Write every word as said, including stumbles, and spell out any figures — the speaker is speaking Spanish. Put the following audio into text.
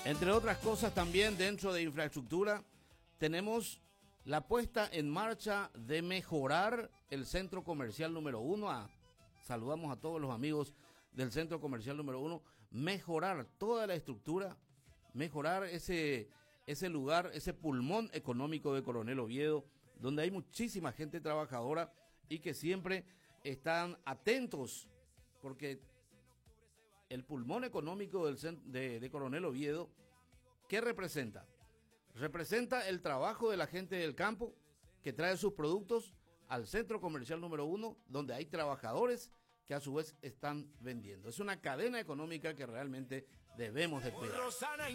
Entre otras cosas también dentro de infraestructura tenemos la puesta en marcha de mejorar el centro comercial número uno. A, saludamos a todos los amigos del centro comercial número uno. Mejorar toda la estructura, mejorar ese, ese lugar, ese pulmón económico de Coronel Oviedo, donde hay muchísima gente trabajadora y que siempre están atentos, porque el pulmón económico del de, de Coronel Oviedo, ¿qué representa? Representa el trabajo de la gente del campo que trae sus productos al centro comercial número uno, donde hay trabajadores que a su vez están vendiendo. Es una cadena económica que realmente debemos de cuidar.